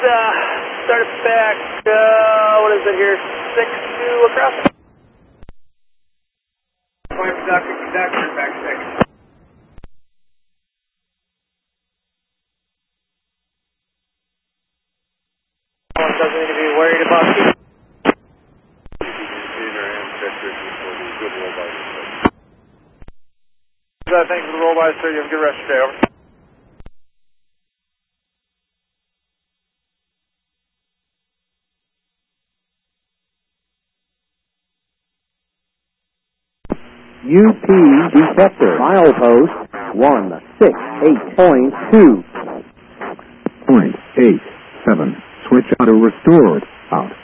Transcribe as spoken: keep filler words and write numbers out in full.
uh, start us back, uh, what is it here, six two across. Point for Doctor Doctor, back six. One doesn't need to be worried about you. Uh, thanks for the roll by, sir. You have a good rest of your day. Over. U P detector, milepost one six eight point two. Point eight seven. Switch auto restored. Out.